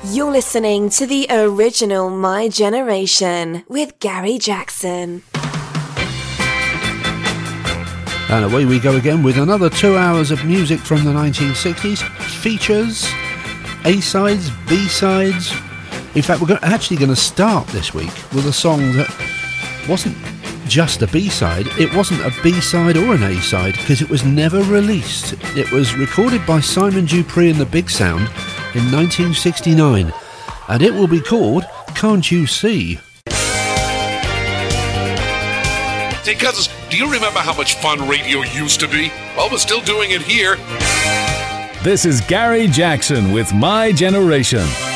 You're listening to the original My Generation with Gary Jackson. And away we go again with another 2 hours of music from the 1960s. Features, A-sides, B-sides. In fact, we're actually going to start this week with a song that wasn't just a B-side. It wasn't a B-side or an A-side because it was never released. It was recorded by Simon Dupree and the Big Sound in 1969. And it will be called Can't You See? Hey, cousins, do you remember how much fun radio used to be? Well, we're still doing it here. This is Gary Jackson with My Generation.